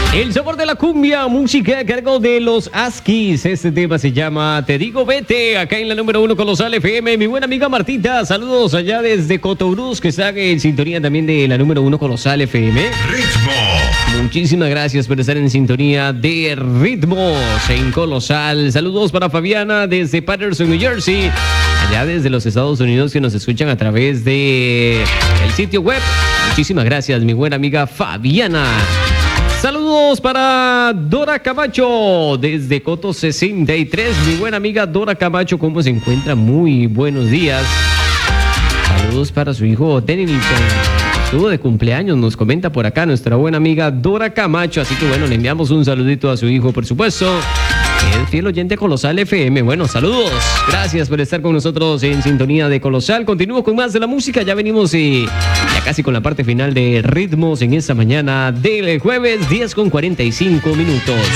El sabor de la cumbia, música a cargo de los Askis. Este tema se llama Te digo vete, acá en la número 1 Colosal FM. Mi buena amiga Martita, saludos allá desde Cotobruz, que está en sintonía también de la número 1 Colosal FM. Ritmo. Muchísimas gracias por estar en sintonía de Ritmos en Colosal. Saludos para Fabiana desde Patterson, New Jersey. Allá desde los Estados Unidos, que nos escuchan a través de el sitio web. Muchísimas gracias, mi buena amiga Fabiana. Saludos para Dora Camacho desde Coto 63. Mi buena amiga Dora Camacho, ¿cómo se encuentra? Muy buenos días. Saludos para su hijo Denilton. Estuvo de cumpleaños, nos comenta por acá nuestra buena amiga Dora Camacho. Así que bueno, le enviamos un saludito a su hijo, por supuesto. El fiel oyente Colosal FM. Bueno, saludos. Gracias por estar con nosotros en sintonía de Colosal. Continúo con más de la música. Ya venimos ya casi con la parte final de Ritmos en esta mañana del jueves 10:45.